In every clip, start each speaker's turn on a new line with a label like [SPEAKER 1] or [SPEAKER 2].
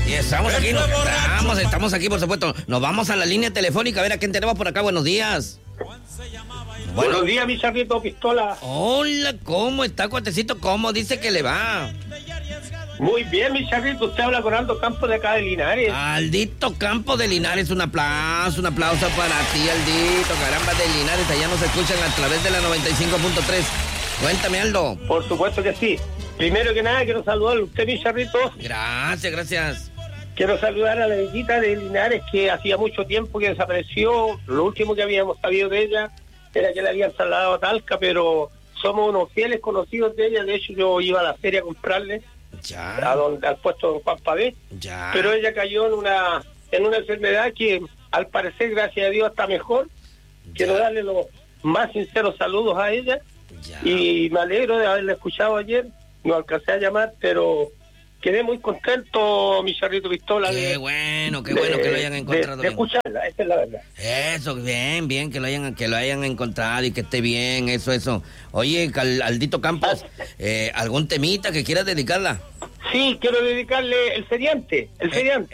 [SPEAKER 1] Y estamos aquí, estamos aquí, por supuesto. Nos vamos a la línea telefónica a ver a quién tenemos por acá. Buenos días.
[SPEAKER 2] Buenos días, mi Charrito Pistola.
[SPEAKER 1] Hola, ¿cómo está, cuatecito? ¿Cómo dice que le va?
[SPEAKER 2] Muy bien, mi Charrito. Usted habla con Aldo Campos de acá de Linares.
[SPEAKER 1] Aldito Campos de Linares, un aplauso para ti, Aldito. Caramba, de Linares, allá nos escuchan a través de la 95.3. Cuéntame, Aldo.
[SPEAKER 2] Por supuesto que sí. Primero que nada, quiero saludar a usted, mi Charrito.
[SPEAKER 1] Gracias.
[SPEAKER 2] Quiero saludar a la bellita de Linares, que hacía mucho tiempo que desapareció. Lo último que habíamos sabido de ella era que la habían trasladado a Talca, pero somos unos fieles conocidos de ella. De hecho, yo iba a la feria a comprarle al puesto de Juan Pabé. Pero ella cayó en una enfermedad que, al parecer, gracias a Dios, está mejor. Quiero darle los más sinceros saludos a ella. Y me alegro de haberla escuchado ayer. No alcancé a llamar, pero quedé muy contento, mi Charrito Pistola.
[SPEAKER 1] Qué bueno que lo hayan encontrado.
[SPEAKER 2] De escucharla, esa es la verdad.
[SPEAKER 1] Eso, bien, que lo hayan encontrado y que esté bien, eso. Oye, Aldito Campos, ¿algún temita que quieras dedicarla?
[SPEAKER 2] Sí, quiero dedicarle el feriante. El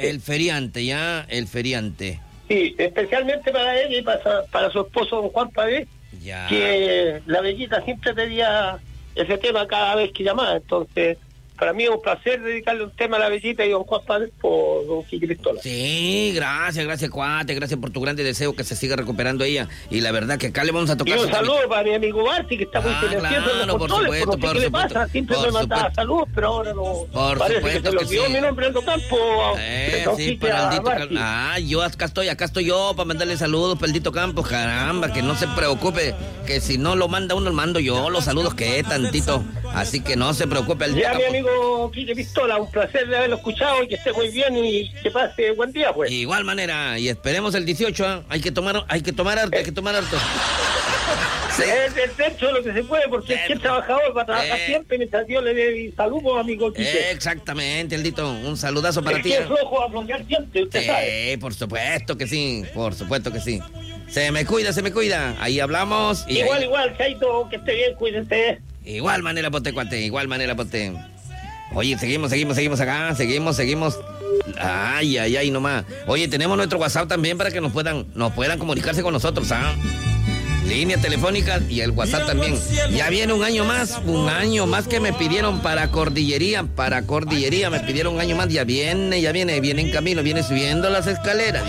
[SPEAKER 1] feriante.
[SPEAKER 2] Sí, especialmente para ella y para su esposo, don Juan Pabé, que la bellita siempre pedía ese tema cada vez que llamaba. Entonces, para mí es un placer dedicarle un tema a la bellita y don Juan Pabé por don Quique Pistola.
[SPEAKER 1] Sí, gracias, cuate, gracias por tu grande deseo que se siga recuperando ella. Y la verdad que acá le vamos a tocar.
[SPEAKER 2] Y un saludo para mi amigo Barty, que está muy silencioso en los controles. No sé qué le pasa, siempre me mandaba saludos, pero ahora no.
[SPEAKER 1] Por supuesto que se le olvidó
[SPEAKER 2] mi nombre en Campo.
[SPEAKER 1] Sí, para Aldito Campos. Yo acá estoy yo para mandarle saludos para Aldito Campos. Caramba, que no se preocupe, que si no lo manda uno, lo mando yo, los saludos que es tantito. Así que no se preocupe, Aldito Campos.
[SPEAKER 2] Mi amigo Quique Pistola, un placer de haberlo escuchado y que esté muy bien y que pase buen día, pues.
[SPEAKER 1] Igual manera, y esperemos el 18, hay que tomar harto.
[SPEAKER 2] Sí. Es dentro de lo que se puede, porque es que el trabajador va a trabajar siempre mientras Dios le dé salud, amigo Quique.
[SPEAKER 1] Exactamente, Aldito, un saludazo para ti.
[SPEAKER 2] Es flojo a bloquear siempre, usted sabe.
[SPEAKER 1] Por supuesto que sí. Se me cuida, ahí hablamos. Y
[SPEAKER 2] igual, Chaito, que esté bien, cuídense.
[SPEAKER 1] Igual manera, pote, cuate, Oye, seguimos acá, seguimos. Ay, nomás. Oye, tenemos nuestro WhatsApp también para que nos puedan comunicarse con nosotros, Línea telefónica y el WhatsApp también. Ya viene un año más que me pidieron para Cordillería, me pidieron un año más, ya viene en camino, viene subiendo las escaleras.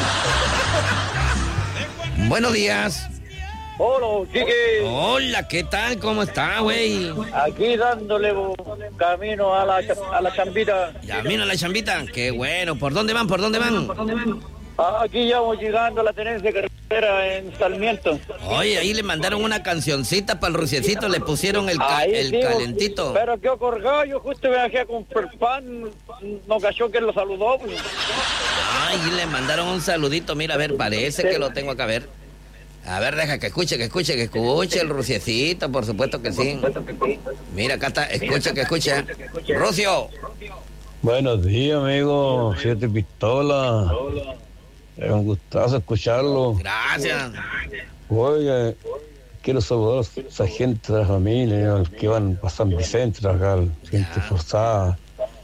[SPEAKER 1] Buenos días.
[SPEAKER 2] Hola, Quique.
[SPEAKER 1] Hola, ¿qué tal? ¿Cómo está, güey?
[SPEAKER 2] Aquí dándole camino a la chambita.
[SPEAKER 1] Camino a la chambita, qué bueno. ¿Por dónde van?
[SPEAKER 2] Aquí ya vamos llegando a la tenencia carretera en Sarmiento.
[SPEAKER 1] Oye, ahí le mandaron una cancioncita para el Ruciecito, le pusieron el calentito.
[SPEAKER 2] Pero quedó colgado, yo justo me bajé a comprar pan, no cachó que lo saludó. Pues.
[SPEAKER 1] Ay, le mandaron un saludito, mira, a ver, parece que lo tengo acá, a ver. A ver, deja que escuche el Ruciecito, por supuesto que sí. Mira, acá está, escucha. Rucio.
[SPEAKER 3] Buenos días, amigo. Siete Pistola. Es un gustazo escucharlo.
[SPEAKER 1] Gracias.
[SPEAKER 3] Oiga, quiero saludar a esa gente de la familia, los que van a San Vicente, acá, gente forzada.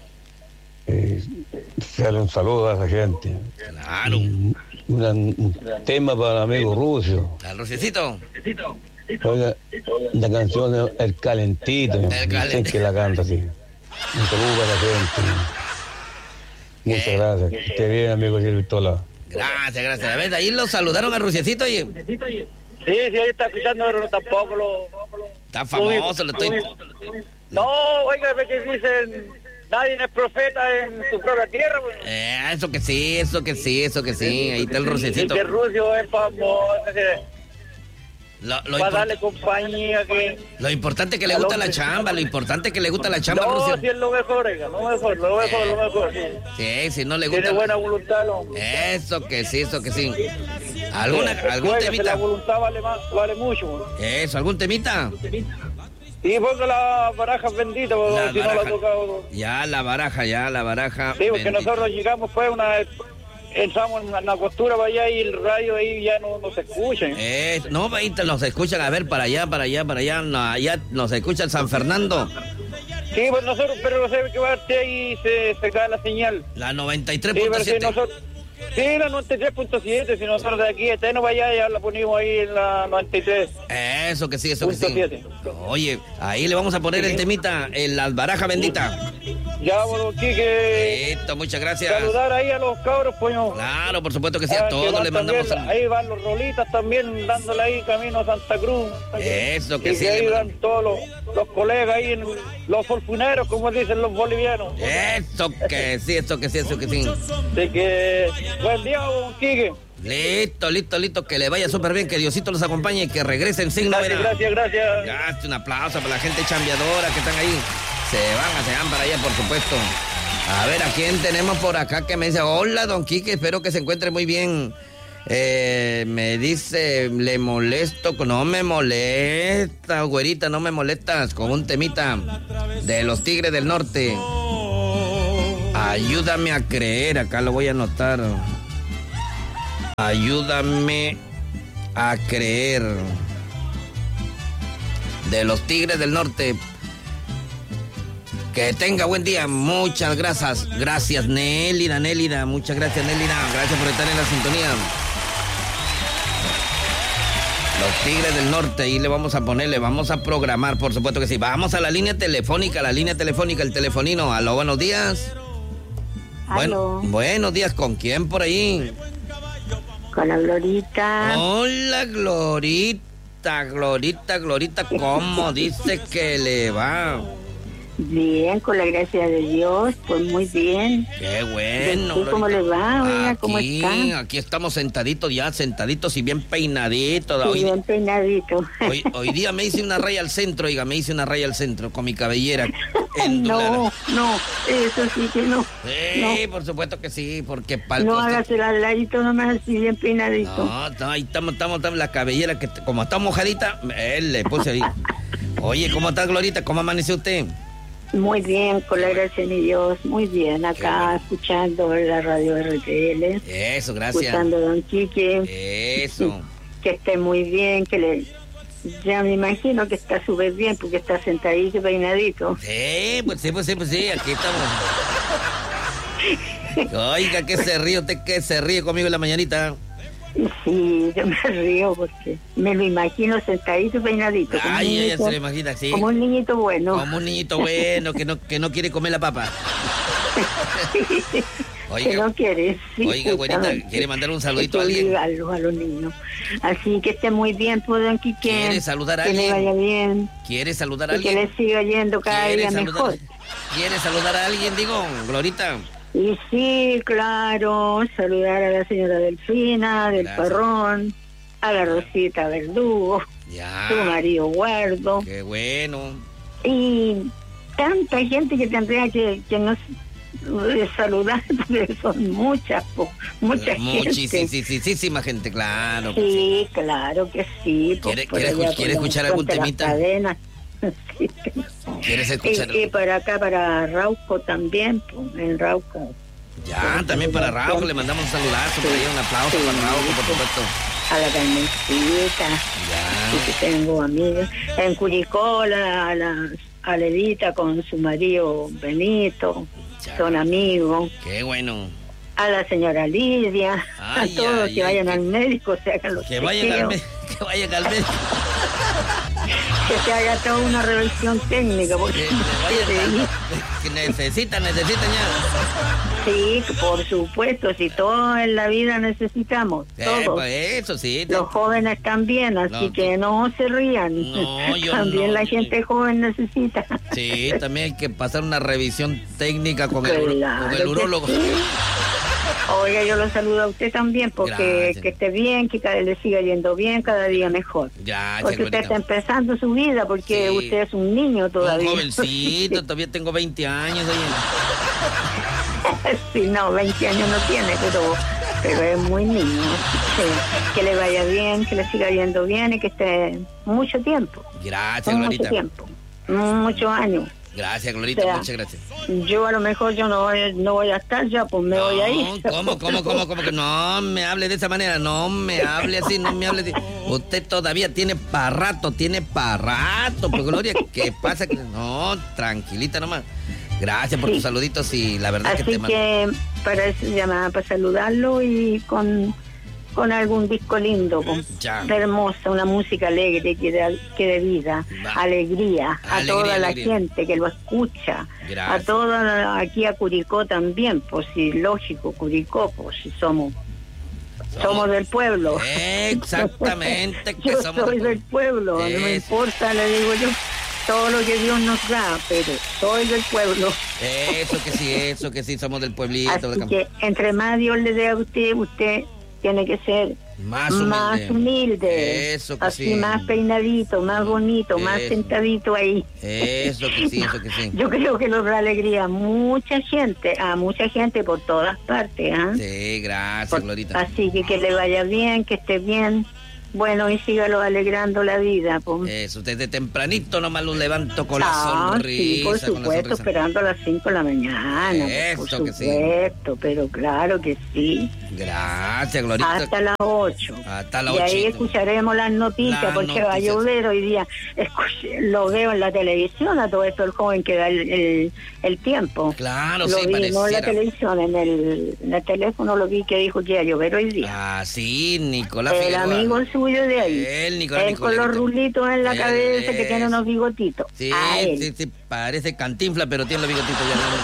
[SPEAKER 3] Darle un saludo a esa gente.
[SPEAKER 1] Claro.
[SPEAKER 3] Un tema para el amigo Rucio.
[SPEAKER 1] ¿Al Ruciecito?
[SPEAKER 3] Oiga, la canción El Calentito. Dicen que la canta así. Un saludo para la gente. Muchas gracias. Que esté bien, amigo Pistola.
[SPEAKER 1] Gracias. A ver, ahí lo saludaron al Ruciecito, oye.
[SPEAKER 2] Sí, ahí está escuchando, pero tampoco lo...
[SPEAKER 1] Está famoso, lo estoy...
[SPEAKER 2] No, oiga, que dicen... Nadie es profeta en su propia tierra, pues.
[SPEAKER 1] Eso que sí. Ahí está el Ruciecito.
[SPEAKER 2] Y que Rucio es famoso. Para darle compañía que...
[SPEAKER 1] Lo importante es que le gusta la chamba,
[SPEAKER 2] No,
[SPEAKER 1] Rucio.
[SPEAKER 2] si es lo mejor, lo mejor.
[SPEAKER 1] Sí, si no le gusta...
[SPEAKER 2] Tiene buena voluntad, ¿no?
[SPEAKER 1] Eso que sí. ¿Algún temita?
[SPEAKER 2] La voluntad vale mucho.
[SPEAKER 1] Eso, ¿algún temita?
[SPEAKER 2] Y ponga las barajas benditas, si no la ha tocado.
[SPEAKER 1] Ya la baraja.
[SPEAKER 2] Sí, porque
[SPEAKER 1] bendita.
[SPEAKER 2] nosotros llegamos, entramos en la costura para allá y el radio ahí ya no se escucha.
[SPEAKER 1] No, ahí nos escuchan, a ver, para allá. No, allá nos escucha el San Fernando.
[SPEAKER 4] Sí, pues nosotros, pero no sé qué parte ahí se cae la señal.
[SPEAKER 1] La 93.7.
[SPEAKER 4] Sí, pero si nosotros... Sí, la 93.7, si nosotros de aquí de no vaya, ya la ponemos ahí en la 93.
[SPEAKER 1] Eso que sí. Oye, ahí le vamos a poner el temita, en las barajas bendita.
[SPEAKER 4] Ya, don Quique.
[SPEAKER 1] Listo, muchas gracias.
[SPEAKER 4] Saludar ahí a los cabros, pues.
[SPEAKER 1] Claro, por supuesto que sí, a todos le mandamos
[SPEAKER 4] ahí van los rolitas también, dándole ahí camino a Santa Cruz.
[SPEAKER 1] Eso que sí.
[SPEAKER 4] Y ahí van todos los colegas ahí, los fortuneros, como dicen los bolivianos.
[SPEAKER 1] Eso que sí.
[SPEAKER 4] Así que, buen día, don Quique.
[SPEAKER 1] Listo, que le vaya súper bien, que Diosito los acompañe y que regresen sin novedad.
[SPEAKER 4] Gracias.
[SPEAKER 1] Un aplauso para la gente chambeadora que están ahí. Se van para allá, por supuesto. A ver, ¿a quién tenemos por acá que me dice? Hola, don Quique, espero que se encuentre muy bien. Me dice, le molesto. No me molesta, güerita, no me molestas. Con un temita de los Tigres del Norte. Ayúdame a creer, acá lo voy a anotar. Ayúdame a creer. De los Tigres del Norte. Que tenga buen día. Muchas gracias. Gracias, Nélida. Muchas gracias, Nélida. Gracias por estar en la sintonía. Los Tigres del Norte. Ahí le vamos a poner, le vamos a programar, por supuesto que sí. Vamos a la línea telefónica, el telefonino. Aló, buenos días.
[SPEAKER 5] Aló.
[SPEAKER 1] Buenos días. ¿Con quién por ahí?
[SPEAKER 5] Con la Glorita.
[SPEAKER 1] Hola, Glorita. ¿Cómo dice que le va?
[SPEAKER 5] Bien, con la gracia de Dios, pues muy bien.
[SPEAKER 1] Qué bueno.
[SPEAKER 5] ¿Cómo le va? Oiga, ¿cómo está?
[SPEAKER 1] Aquí estamos sentaditos y bien peinaditos.
[SPEAKER 5] Sí, bien peinadito.
[SPEAKER 1] Hoy día me hice una raya al centro, con mi cabellera.
[SPEAKER 5] No, eso sí que no.
[SPEAKER 1] Sí, por supuesto que sí, porque
[SPEAKER 5] no hágase al ladito nomás así, bien peinadito.
[SPEAKER 1] No, ahí estamos la cabellera, que como está mojadita, le puse ahí. Oye, ¿cómo está, Glorita? ¿Cómo amaneció usted?
[SPEAKER 5] Muy bien, con la gracia de Dios, muy bien, acá escuchando la radio RTL.
[SPEAKER 1] Eso, gracias.
[SPEAKER 5] Escuchando a don Quique.
[SPEAKER 1] Eso.
[SPEAKER 5] Que esté muy bien, ya me imagino que está súper bien porque está sentadito, peinadito.
[SPEAKER 1] Sí, aquí estamos. Oiga, ¿qué se ríe usted? ¿Qué se ríe conmigo en la mañanita?
[SPEAKER 5] Sí, yo me río porque me lo imagino sentadito, peinadito.
[SPEAKER 1] Ay, ella se lo imagina, sí.
[SPEAKER 5] Como un niñito bueno.
[SPEAKER 1] Como un niñito bueno que no quiere comer la papa.
[SPEAKER 5] Oiga, que no quiere, sí.
[SPEAKER 1] Oiga, güerita, ¿quiere mandar un saludito a alguien?
[SPEAKER 5] A los niños. Así que esté muy bien, pues, don Quique.
[SPEAKER 1] ¿Quiere saludar a alguien?
[SPEAKER 5] Que le vaya bien.
[SPEAKER 1] ¿Quiere saludar a
[SPEAKER 5] alguien?
[SPEAKER 1] Que
[SPEAKER 5] le siga yendo cada día mejor.
[SPEAKER 1] ¿Quiere saludar a alguien, digo, Glorita?
[SPEAKER 5] Y sí, claro, saludar a la señora Delfina, del Parrón, a la Rosita Verdugo, su marido Guardo.
[SPEAKER 1] Qué bueno.
[SPEAKER 5] Y tanta gente que tendría que nos saludar, porque son mucha gente.
[SPEAKER 1] Muchísima gente, claro.
[SPEAKER 5] Sí, claro que sí.
[SPEAKER 1] ¿Quiere escuchar algún temita?
[SPEAKER 5] Sí.
[SPEAKER 1] ¿Quieres escuchar?
[SPEAKER 5] Y para acá, para Rauco también, pues, en Rauco.
[SPEAKER 1] Ya, también para Rauco le mandamos un saludazo, por ahí un aplauso para Rauco, por supuesto.
[SPEAKER 5] A la Carmencita.
[SPEAKER 1] Ya.
[SPEAKER 5] Que tengo amigas. En Curicó, a Ledita con su marido Benito, ya. Son amigos.
[SPEAKER 1] Qué bueno.
[SPEAKER 5] A la señora Lidia, a todos que vayan al médico, se hagan los chequeos.
[SPEAKER 1] Que vayan al médico.
[SPEAKER 5] Que se haga toda una revisión técnica, porque
[SPEAKER 1] que necesitan ya.
[SPEAKER 5] Sí, por supuesto, si todos en la vida necesitamos, todos.
[SPEAKER 1] Pues eso sí.
[SPEAKER 5] Los jóvenes también, así que no se rían. También la gente joven necesita.
[SPEAKER 1] Sí, también hay que pasar una revisión técnica con el urólogo. Sí.
[SPEAKER 5] Oiga, yo lo saludo a usted también, porque que esté bien, que le siga yendo bien, cada día mejor.
[SPEAKER 1] Gracias,
[SPEAKER 5] porque usted está empezando su vida, porque usted es un niño todavía.
[SPEAKER 1] Un jovencito, todavía tengo 20 años.
[SPEAKER 5] Sí, no, 20 años no tiene, pero es muy niño. Sí, que le vaya bien, que le siga yendo bien y que esté mucho tiempo.
[SPEAKER 1] Gracias, Glorita.
[SPEAKER 5] Mucho tiempo, muchos años.
[SPEAKER 1] Gracias, Glorita,
[SPEAKER 5] O sea,
[SPEAKER 1] muchas gracias.
[SPEAKER 5] Yo a lo mejor yo no voy a estar ya, pues me voy a ir.
[SPEAKER 1] ¿Cómo que no me hable de esa manera? No me hable así, no me hable así. Usted todavía tiene para rato, pues Gloria, ¿qué pasa? No, tranquilita nomás. Gracias por tus saluditos y la verdad
[SPEAKER 5] Así
[SPEAKER 1] que te mando.
[SPEAKER 5] que para eso llamaba, para saludarlo y con algún disco lindo,
[SPEAKER 1] Ya.
[SPEAKER 5] hermosa, una música alegre que dé vida, alegría a toda la gente que lo escucha,
[SPEAKER 1] Gracias.
[SPEAKER 5] a toda aquí a Curicó también, pues sí, lógico, Curicó, pues si somos del pueblo.
[SPEAKER 1] Exactamente. Que
[SPEAKER 5] Yo
[SPEAKER 1] somos
[SPEAKER 5] soy del pueblo, no me importa, le digo yo, todo lo que Dios nos da, pero soy del pueblo.
[SPEAKER 1] Eso que sí, somos del pueblito.
[SPEAKER 5] Así que entre más Dios le dé a usted tiene que ser más humilde.
[SPEAKER 1] Eso que
[SPEAKER 5] así
[SPEAKER 1] sí.
[SPEAKER 5] más peinadito, más bonito, más sentadito ahí.
[SPEAKER 1] Eso que sí.
[SPEAKER 5] Yo creo que nos da alegría a mucha gente por todas partes.
[SPEAKER 1] Sí, gracias, Glorita.
[SPEAKER 5] Así que le vaya bien, que esté bien. Bueno, y sígalo alegrando la vida.
[SPEAKER 1] Eso, desde tempranito nomás lo levanto con la sonrisa.
[SPEAKER 5] Sí, por supuesto, esperando a las 5 de la mañana. Por supuesto, pero claro que sí.
[SPEAKER 1] Gracias, Glorita.
[SPEAKER 5] Hasta las 8.
[SPEAKER 1] Hasta las
[SPEAKER 5] 8. Y
[SPEAKER 1] 8.
[SPEAKER 5] ahí escucharemos las noticias, porque va a llover hoy día. Lo veo en la televisión, a todo esto el joven que da el tiempo.
[SPEAKER 1] Claro,
[SPEAKER 5] lo
[SPEAKER 1] sí,
[SPEAKER 5] vi,
[SPEAKER 1] pareciera.
[SPEAKER 5] no en la televisión, en el teléfono lo vi que dijo que iba a llover hoy día.
[SPEAKER 1] Ah, sí, Nicolás
[SPEAKER 5] El
[SPEAKER 1] Figueroa.
[SPEAKER 5] amigo suyo de ahí.
[SPEAKER 1] Él, Nicolás
[SPEAKER 5] con los rulitos en la cabeza, que tiene unos bigotitos.
[SPEAKER 1] Sí, parece Cantinflas, pero tiene los bigotitos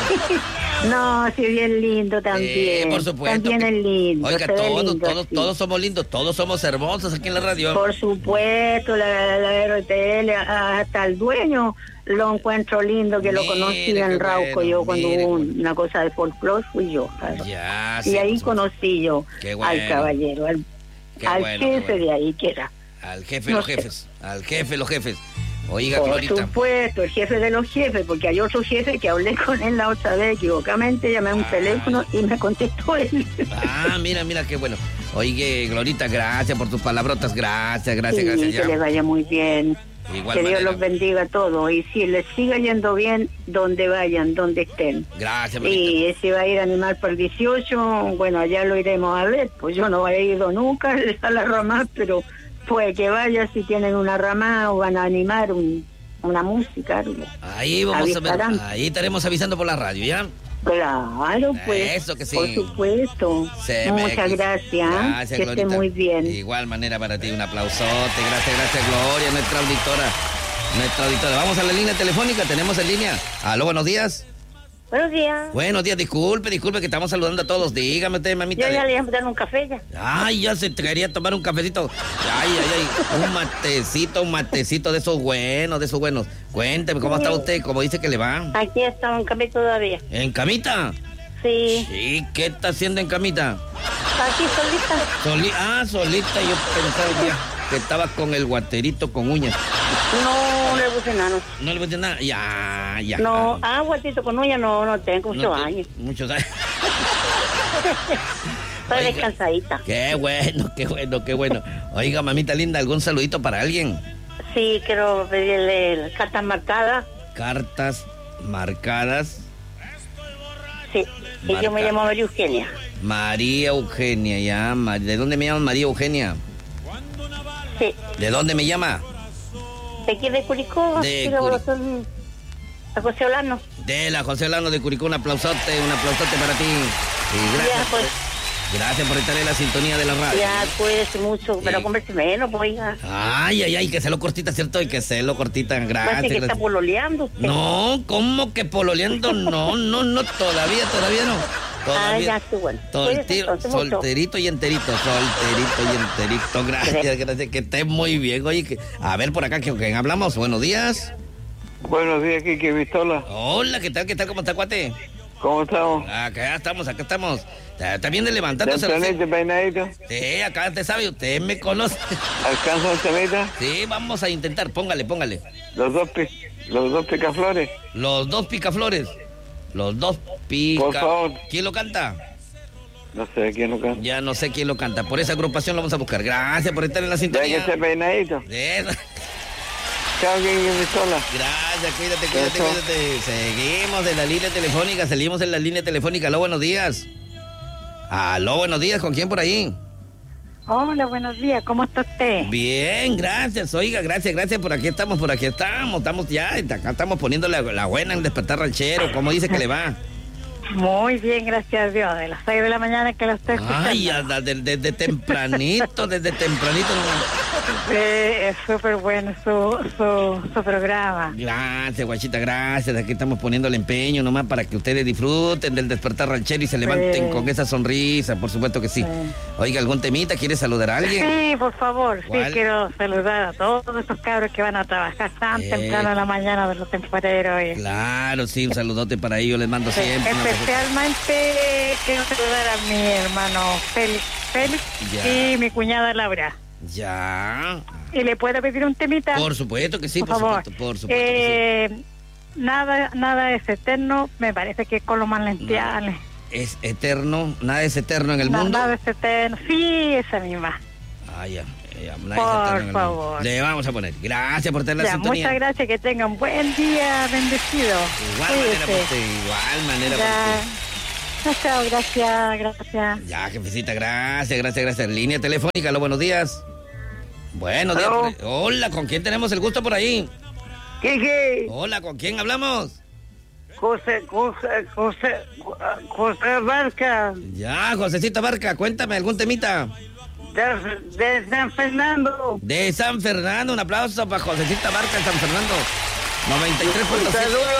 [SPEAKER 1] ya.
[SPEAKER 5] No, sí, bien lindo también.
[SPEAKER 1] Por supuesto.
[SPEAKER 5] También es lindo.
[SPEAKER 1] Oiga, todos somos lindos, todos somos hermosos aquí en la radio.
[SPEAKER 5] Por supuesto, la RTL, hasta el dueño lo encuentro lindo, que lo conocí en Rauco. Yo cuando hubo una cosa de folclore fui yo.
[SPEAKER 1] Ya,
[SPEAKER 5] y ahí conocí yo al caballero, al jefe de ahí que era.
[SPEAKER 1] Al jefe de los jefes. Oiga, Glorita.
[SPEAKER 5] Por supuesto, el jefe de los jefes, porque hay otro jefe que hablé con él la otra vez equivocadamente, llamé a un teléfono y me contestó él.
[SPEAKER 1] Mira, qué bueno. Oye, Glorita, gracias por tus palabrotas, gracias.
[SPEAKER 5] Que le vaya muy bien. Que Dios los bendiga a todos y si les siga yendo bien donde vayan, donde estén.
[SPEAKER 1] Gracias,
[SPEAKER 5] Glorita. Y si va a ir a animar para el 18, bueno, allá lo iremos a ver. Pues yo no he ido nunca a la ramada, pero puede que vaya si tienen una ramada o van a animar una música.
[SPEAKER 1] Ahí vamos a ver, ahí estaremos avisando por la radio, ¿ya?
[SPEAKER 5] Claro, pues.
[SPEAKER 1] Eso que sí.
[SPEAKER 5] Por supuesto. Muchas gracias. Que esté muy bien.
[SPEAKER 1] De igual manera para ti, un aplausote. Gracias, Gloria, nuestra auditora. Vamos a la línea telefónica, tenemos en línea. Aló, buenos días.
[SPEAKER 6] Buenos días.
[SPEAKER 1] Buenos días, disculpe que estamos saludando a todos. Dígame usted, mamita.
[SPEAKER 6] Yo ya le iba a dar un café ya.
[SPEAKER 1] Ay, ya se quería tomar un cafecito. Ay. Un matecito de esos buenos. Cuénteme, ¿cómo está usted? ¿Cómo dice que le va?
[SPEAKER 6] Aquí está en camita todavía.
[SPEAKER 1] ¿En camita?
[SPEAKER 6] Sí.
[SPEAKER 1] Sí, ¿qué está haciendo en camita?
[SPEAKER 6] Aquí solita.
[SPEAKER 1] Solita. Yo pensaba que estaba con el guaterito con uñas.
[SPEAKER 6] No le puse nada.
[SPEAKER 1] ¿No le puse nada? Ya.
[SPEAKER 6] No, guatito con uñas no tengo muchos años.
[SPEAKER 1] Muchos años.
[SPEAKER 6] Estoy descansadita.
[SPEAKER 1] Qué bueno. Oiga, mamita linda, ¿algún saludito para alguien?
[SPEAKER 6] Sí, quiero pedirle cartas marcadas.
[SPEAKER 1] Cartas marcadas.
[SPEAKER 6] Sí, y yo me llamo María Eugenia.
[SPEAKER 1] María Eugenia, ya. ¿De dónde me llaman María Eugenia?
[SPEAKER 6] Sí.
[SPEAKER 1] ¿De dónde me llama?
[SPEAKER 6] De aquí de Curicó. A José Olano.
[SPEAKER 1] De la José Olano de Curicó, un aplausote para ti. Y gracias. Gracias por estar en la sintonía de la radio.
[SPEAKER 6] Ya, cuídese mucho, pero converse menos, pues, oiga.
[SPEAKER 1] Ay, que se lo cortita, ¿cierto? Y que se lo cortita, gracias.
[SPEAKER 6] Parece que está pololeando usted.
[SPEAKER 1] No, ¿cómo que pololeando? No, todavía no. Todavía.
[SPEAKER 6] Ya, sí, bueno.
[SPEAKER 1] Solterito y enterito. Gracias, que estés muy bien. Oye, a ver por acá, ¿quién hablamos? Buenos días.
[SPEAKER 7] Buenos días, Kiki Pistola.
[SPEAKER 1] Hola, ¿qué tal? ¿Cómo está, cuate?
[SPEAKER 7] ¿Cómo estamos?
[SPEAKER 1] Acá estamos. ¿Está bien de levantándose?
[SPEAKER 7] ¿Tempranito, peinadito?
[SPEAKER 1] Sí, acá usted sabe, usted me conoce.
[SPEAKER 7] ¿Alcanza un temita?
[SPEAKER 1] Sí, vamos a intentar, póngale.
[SPEAKER 7] Los dos picaflores.
[SPEAKER 1] Los dos picaflores.
[SPEAKER 7] Por favor.
[SPEAKER 1] ¿Quién lo canta?
[SPEAKER 7] No sé quién lo canta.
[SPEAKER 1] Ya no sé quién lo canta. Por esa agrupación lo vamos a buscar. Gracias por estar en la sintonía.
[SPEAKER 7] ¿De que esté peinadito?
[SPEAKER 1] De eso.
[SPEAKER 7] Chao, Pistola.
[SPEAKER 1] Gracias, cuídate. Seguimos en la línea telefónica, salimos en la línea telefónica. Aló, buenos días. Aló, buenos días, ¿con quién por ahí?
[SPEAKER 8] Hola, buenos días, ¿cómo está usted?
[SPEAKER 1] Bien, gracias, oiga, gracias, por aquí estamos, estamos ya, acá estamos poniendo la buena en Despertar Ranchero, ¿cómo dice que le va?
[SPEAKER 8] Muy bien, gracias a Dios, de las 6 de la mañana que lo estoy escuchando.
[SPEAKER 1] Ay, desde tempranito.
[SPEAKER 8] Es súper bueno su programa.
[SPEAKER 1] Gracias, guachita, gracias, aquí estamos poniendo el empeño nomás para que ustedes disfruten del Despertar Ranchero y se levanten con esa sonrisa, por supuesto que sí. Oiga, ¿algún temita? ¿Quiere saludar a alguien?
[SPEAKER 8] Sí, por favor,
[SPEAKER 1] ¿Cuál?
[SPEAKER 8] Sí, quiero saludar a todos estos cabros que van a trabajar tan temprano en la mañana de los temporeros.
[SPEAKER 1] Claro, sí, un saludote para ellos, les mando siempre.
[SPEAKER 8] Especialmente quiero saludar a mi hermano Félix y mi cuñada Laura.
[SPEAKER 1] Ya.
[SPEAKER 8] ¿Y le puedo pedir un temita?
[SPEAKER 1] Por supuesto que sí, por supuesto
[SPEAKER 8] que sí. Nada es eterno, me parece que con los manantiales.
[SPEAKER 1] ¿Es eterno? ¿Nada es eterno en el mundo?
[SPEAKER 8] Nada es eterno, sí, esa misma.
[SPEAKER 1] Ya.
[SPEAKER 8] Por favor.
[SPEAKER 1] Le vamos a poner. Gracias por tener la sintonía.
[SPEAKER 8] Muchas gracias, que tengan un buen día, bendecido.
[SPEAKER 1] Igual manera por usted.
[SPEAKER 8] Chao, gracias.
[SPEAKER 1] Ya, jefecita, gracias. Línea telefónica, aló, buenos días. Buenos días. Hola, ¿con quién tenemos el gusto por ahí?
[SPEAKER 9] ¿Qué?
[SPEAKER 1] Hola, ¿con quién hablamos?
[SPEAKER 9] José Barca.
[SPEAKER 1] Ya, Josecita Barca, cuéntame algún temita.
[SPEAKER 9] De San Fernando.
[SPEAKER 1] De San Fernando, un aplauso para Josecita Barca de San Fernando. 93.7.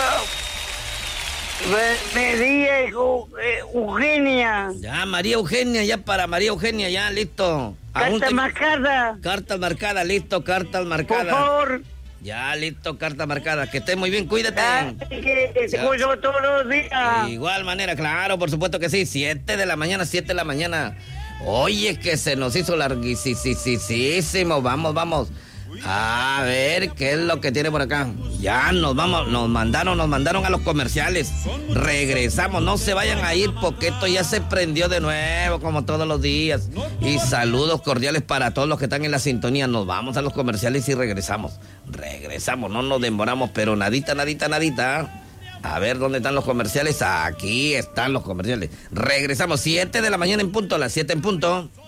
[SPEAKER 9] María Eugenia.
[SPEAKER 1] Ya, María Eugenia, ya para María Eugenia, ya, listo.
[SPEAKER 9] Carta marcada.
[SPEAKER 1] Carta marcada, listo, carta marcada.
[SPEAKER 9] Por favor.
[SPEAKER 1] Ya, listo, carta marcada. Que estés muy bien, cuídate.
[SPEAKER 9] Que te escucho todos los días.
[SPEAKER 1] De igual manera, claro, por supuesto que sí. 7 de la mañana. Oye, que se nos hizo larguísimo. Vamos. A ver, ¿qué es lo que tiene por acá? Ya nos vamos, nos mandaron a los comerciales. Regresamos, no se vayan a ir porque esto ya se prendió de nuevo como todos los días. Y saludos cordiales para todos los que están en la sintonía. Nos vamos a los comerciales y regresamos, no nos demoramos, pero nadita. A ver, ¿dónde están los comerciales? Aquí están los comerciales. Regresamos, 7 de la mañana en punto, las 7 en punto.